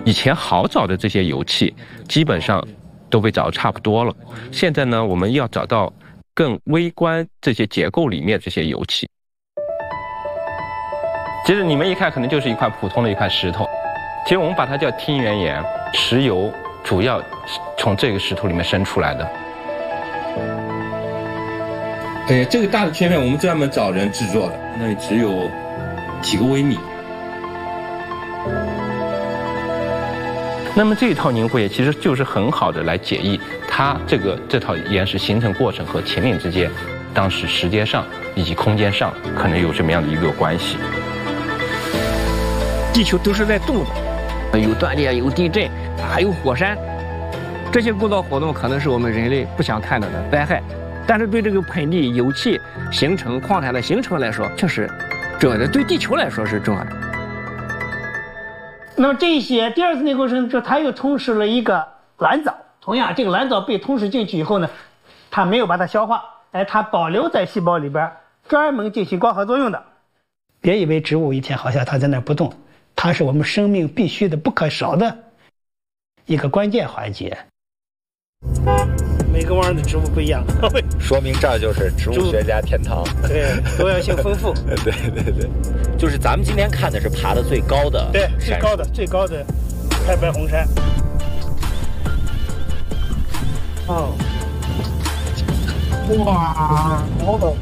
以前好找的这些油器，基本上都被找得差不多了。现在呢，我们要找到更微观这些结构里面这些油器。其实你们一看，可能就是一块普通的一块石头。其实我们把它叫烃原岩，石油主要从这个石头里面生出来的。这个大的切片我们专门找人制作的，那里只有几个微米。那么这一套凝灰液其实就是很好的来解译它这套岩石形成过程和秦岭之间当时时间上以及空间上可能有什么样的一个关系。 地球都是在动的，有断裂，有地震，还有火山，这些构造活动可能是我们人类不想看到的灾害，但是对这个盆地油气形成、矿产的形成来说，确实重要的，对地球来说是重要的。 那么这些第二次内过程之后，它又充实了一个蓝藻。同样，这个蓝藻被充实进去以后呢，它没有把它消化，它保留在细胞里边，专门进行光合作用的。别以为植物一天好像它在那不动，它是我们生命必须的、不可少的一个关键环节。每个弯的植物不一样， 说明这就是植物学家天堂。 对，多样性丰富。 对，就是咱们今天看的是爬得最高的， 对，最高的太白红山。哦，哇，高的。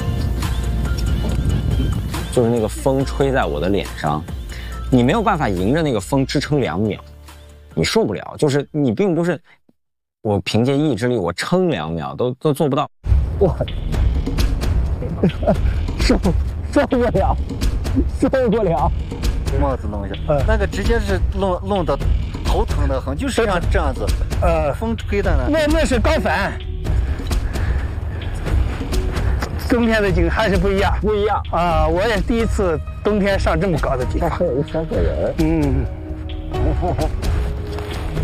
就是那个风吹在我的脸上，你没有办法迎着那个风支撑2秒，你受不了。就是你并不是。我凭借意志力，我撑2秒都做不到。 哇，受不了。 帽子弄一下，那个直接是弄得头疼的很，就是这样子。风吹的呢。 那是高反。冬天的景还是不一样啊！我也第一次冬天上这么高的地方。 还有一3个人。